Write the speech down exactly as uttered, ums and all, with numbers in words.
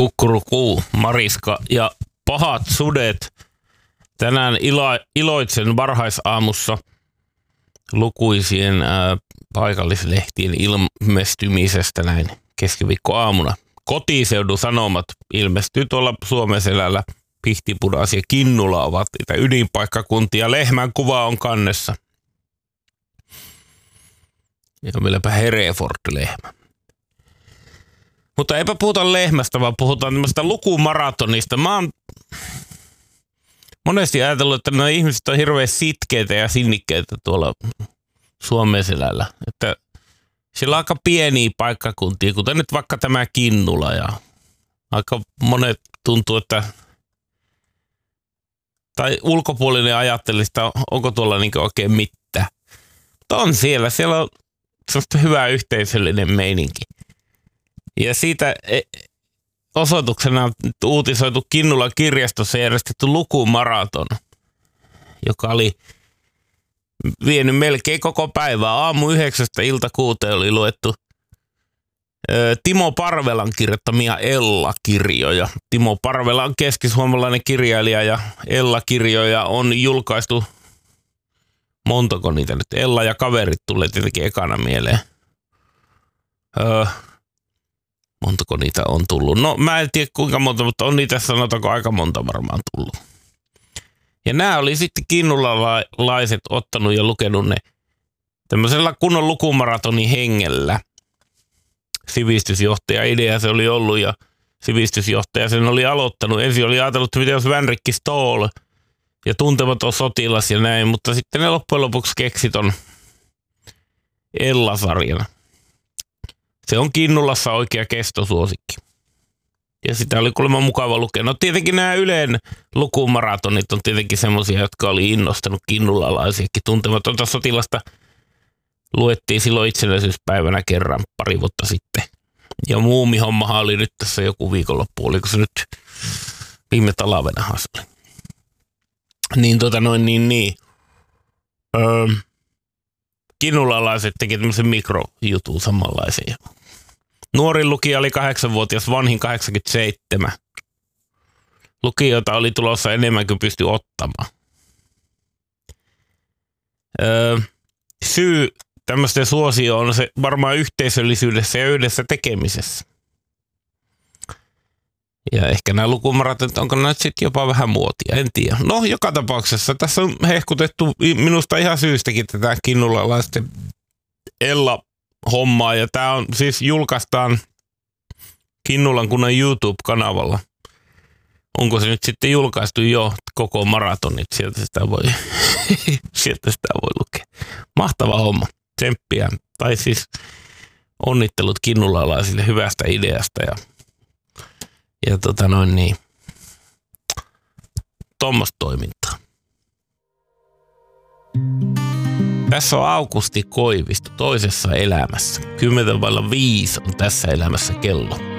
Kukkurukuu, Mariska ja pahat sudet. Tänään ilo- iloitsen varhaisaamussa lukuisien ää, paikallislehtien ilmestymisestä näin keskiviikkoaamuna. Kotiseudun Sanomat ilmestyy tuolla Suomenselällä. Pihtipudas ja Kinnula ovat niitä ydinpaikkakuntia. Lehmän kuva on kannessa. Ja vieläpä Hereford-lehmä. Mutta eipä puhuta lehmästä, vaan puhutaan tämmöistä lukumaratonista. Mä oon monesti ajatellut, että nämä ihmiset on hirveän sitkeitä ja sinnikkeitä tuolla Suomenselällä. Että siellä on aika pieniä paikkakuntia, kuten nyt vaikka tämä Kinnula. Ja aika monet tuntuu, että tai ulkopuolinen ajattelista, onko tuolla niin oikein mitään. Mutta on siellä. Siellä on sellaista hyvää yhteisöllinen meininki. Ja siitä osoituksena on uutisoitu Kinnulan kirjastossa järjestetty lukumaraton, joka oli vienyt melkein koko päivää. Aamu yhdeksästä ilta kuuteen oli luettu Timo Parvelan kirjoittamia Ella-kirjoja. Timo Parvela on keskisuomalainen kirjailija ja Ella-kirjoja on julkaistu, montako niitä nyt, Ella ja kaverit tulee tietenkin ekana mieleen. Öö, montako niitä on tullut? No mä en tiedä kuinka monta, mutta on niitä sanotaanko aika monta varmaan tullut. Ja nämä oli sitten kinnulalaiset ottanut ja lukenut ne tämmöisellä kunnon lukumaratonin hengellä. Sivistysjohtaja idea se oli ollut ja sivistysjohtaja sen oli aloittanut. Ensin oli ajatellut, että mitä jos Vänrikki Stoll ja Tuntematon sotilas ja näin, mutta sitten ne loppujen lopuksi keksi ton Ella-sarjana. Se on Kinnulassa oikea kestosuosikki. Ja sitä oli kuulemma mukava lukea. No tietenkin nämä Ylen lukumaratonit on tietenkin semmoisia, jotka oli innostanut kinnulalaisiakin. Tuntematonta sotilasta luettiin silloin itsenäisyyspäivänä kerran pari vuotta sitten. Ja muumihommahan oli nyt tässä joku viikonloppu. Oliko se nyt viime talvenahan se oli? Niin tota noin niin niin. Öö, kinnulalaiset teki tämmöisen mikrojutun samanlaisen. Nuorin lukija oli kahdeksanvuotias, vanhin kahdeksankymmentäseitsemän. Lukijoita oli tulossa enemmän kuin pystyi ottamaan. Öö, syy tämmöisten suosio on se varmaan yhteisöllisyydessä ja yhdessä tekemisessä. Ja ehkä nämä lukumaratonit, onko nämä sitten jopa vähän muotia, en tiedä. No, joka tapauksessa tässä on hehkutettu minusta ihan syystäkin tätä kinnulalaisten Ella-hommaa. Ja tämä on siis julkaistaan Kinnulan kunnan YouTube-kanavalla. Onko se nyt sitten julkaistu jo koko maratonit? Sieltä sitä voi, sieltä sitä voi lukea. Mahtava homma. Tsemppiä. Tai siis onnittelut kinnulalaisille hyvästä ideasta ja Ja tota noin niin, tuommoista toimintaa. Tässä on Aukusti Koivisto toisessa elämässä. Kymmentä vailla viisi on tässä elämässä kello.